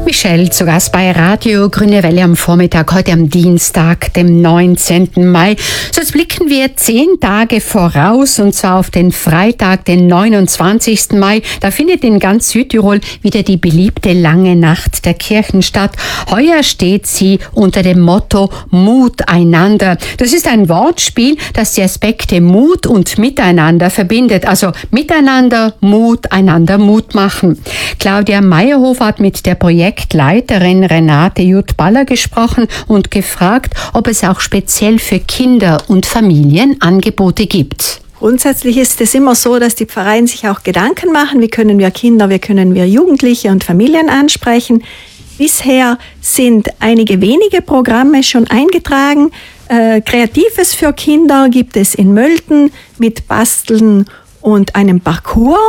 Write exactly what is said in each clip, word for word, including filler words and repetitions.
Michelle, zu Gast bei Radio Grüne Welle am Vormittag, heute am Dienstag, dem neunzehnten Mai. So, jetzt blicken wir zehn Tage voraus, und zwar auf den Freitag, den neunundzwanzigsten Mai. Da findet in ganz Südtirol wieder die beliebte Lange Nacht der Kirchen statt. Heuer steht sie unter dem Motto Mut einander. Das ist ein Wortspiel, das die Aspekte Mut und Miteinander verbindet. Also Miteinander, Mut, einander Mut machen. Claudia Meyerhofer hat mit der Projektleiterin Renate Jutt-Baller gesprochen und gefragt, ob es auch speziell für Kinder und Familien Angebote gibt. Grundsätzlich ist es immer so, dass die Pfarreien sich auch Gedanken machen, wie können wir Kinder, wie können wir Jugendliche und Familien ansprechen. Bisher sind einige wenige Programme schon eingetragen. Äh, Kreatives für Kinder gibt es in Mölten mit Basteln und einem Parcours.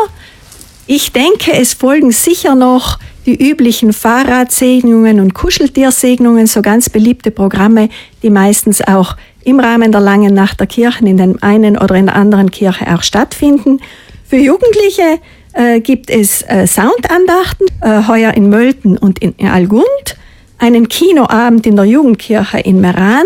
Ich denke, es folgen sicher noch die üblichen Fahrradsegnungen und Kuscheltiersegnungen, so ganz beliebte Programme, die meistens auch im Rahmen der Langen Nacht der Kirchen in der einen oder in der anderen Kirche auch stattfinden. Für Jugendliche äh, gibt es äh, Soundandachten, äh, heuer in Mölten und in Algund, einen Kinoabend in der Jugendkirche in Meran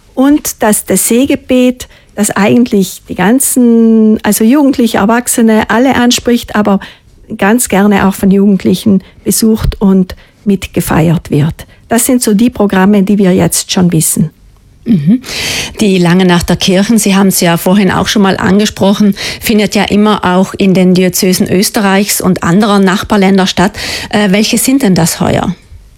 und das, das Seegebet, das eigentlich die ganzen, also Jugendliche, Erwachsene, alle anspricht, aber ganz gerne auch von Jugendlichen besucht und mitgefeiert wird. Das sind so die Programme, die wir jetzt schon wissen. Mhm. Die Lange Nacht der Kirchen, Sie haben es ja vorhin auch schon mal angesprochen, findet ja immer auch in den Diözesen Österreichs und anderer Nachbarländer statt. Äh, welche sind denn das heuer?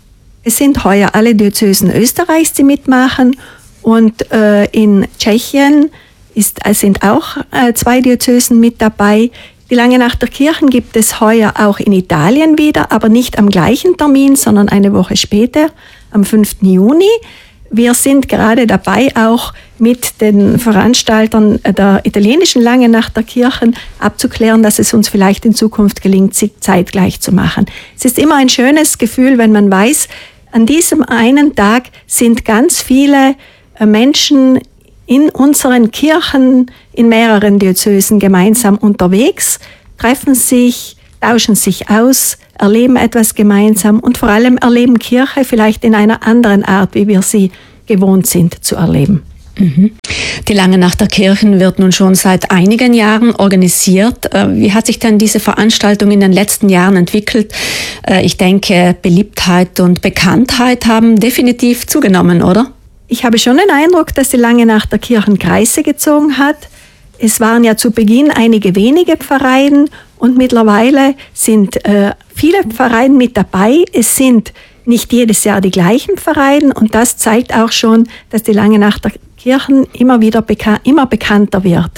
Es sind heuer alle Diözesen Österreichs, die mitmachen, und äh, in Tschechien ist, sind auch äh, zwei Diözesen mit dabei. Die Lange Nacht der Kirchen gibt es heuer auch in Italien wieder, aber nicht am gleichen Termin, sondern eine Woche später, am fünften Juni. Wir sind gerade dabei, auch mit den Veranstaltern der italienischen Lange Nacht der Kirchen abzuklären, dass es uns vielleicht in Zukunft gelingt, sie zeitgleich zu machen. Es ist immer ein schönes Gefühl, wenn man weiß, an diesem einen Tag sind ganz viele Menschen in unseren Kirchen in mehreren Diözesen gemeinsam unterwegs, treffen sich, tauschen sich aus, erleben etwas gemeinsam und vor allem erleben Kirche vielleicht in einer anderen Art, wie wir sie gewohnt sind zu erleben. Mhm. Die Lange Nacht der Kirchen wird nun schon seit einigen Jahren organisiert. Wie hat sich denn diese Veranstaltung in den letzten Jahren entwickelt? Ich denke, Beliebtheit und Bekanntheit haben definitiv zugenommen, oder? Ich habe schon den Eindruck, dass die Lange Nacht der Kirchen Kreise gezogen hat. Es waren ja zu Beginn einige wenige Pfarreien und mittlerweile sind äh, viele Pfarreien mit dabei. Es sind nicht jedes Jahr die gleichen Pfarreien und das zeigt auch schon, dass die Lange Nacht der Kirchen immer wieder beka- immer bekannter wird.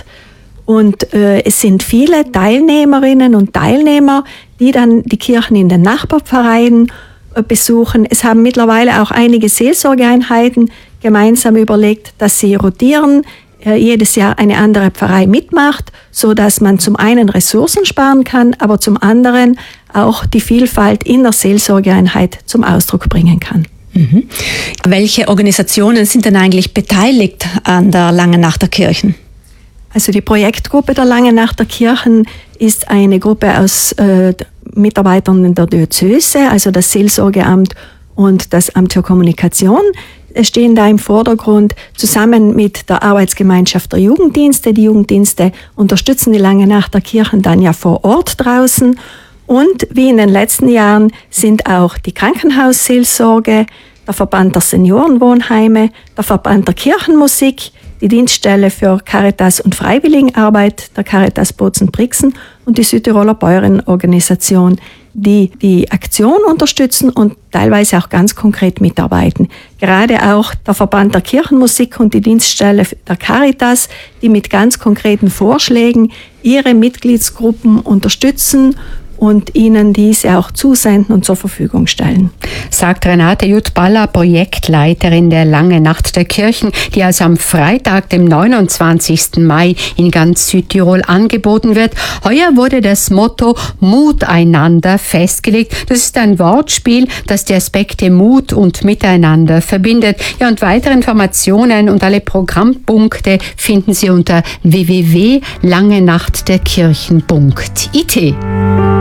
Und äh, es sind viele Teilnehmerinnen und Teilnehmer, die dann die Kirchen in den Nachbarpfarreien äh, besuchen. Es haben mittlerweile auch einige Seelsorgeeinheiten gemeinsam überlegt, dass sie rotieren, äh, jedes Jahr eine andere Pfarrei mitmacht, so dass man zum einen Ressourcen sparen kann, aber zum anderen auch die Vielfalt in der Seelsorgeeinheit zum Ausdruck bringen kann. Mhm. Welche Organisationen sind denn eigentlich beteiligt an der Langen Nacht der Kirchen? Also die Projektgruppe der Langen Nacht der Kirchen ist eine Gruppe aus äh, Mitarbeitern der Diözese, also das Seelsorgeamt und das Amt für Kommunikation stehen da im Vordergrund, zusammen mit der Arbeitsgemeinschaft der Jugenddienste. Die Jugenddienste unterstützen die Lange Nacht der Kirchen dann ja vor Ort draußen. Und wie in den letzten Jahren sind auch die Krankenhausseelsorge, der Verband der Seniorenwohnheime, der Verband der Kirchenmusik, die Dienststelle für Caritas und Freiwilligenarbeit der Caritas Bozen-Brixen und die Südtiroler Bäuerinnenorganisation, die die Aktion unterstützen und teilweise auch ganz konkret mitarbeiten. Gerade auch der Verband der Kirchenmusik und die Dienststelle der Caritas, die mit ganz konkreten Vorschlägen ihre Mitgliedsgruppen unterstützen und ihnen diese auch zusenden und zur Verfügung stellen. Sagt Renate Jutt-Baller, Projektleiterin der Lange Nacht der Kirchen, die also am Freitag, dem neunundzwanzigsten Mai in ganz Südtirol angeboten wird. Heuer wurde das Motto Mut einander festgelegt. Das ist ein Wortspiel, das die Aspekte Mut und Miteinander verbindet. Ja, und weitere Informationen und alle Programmpunkte finden Sie unter w w w punkt langenachtderkirchen punkt i t.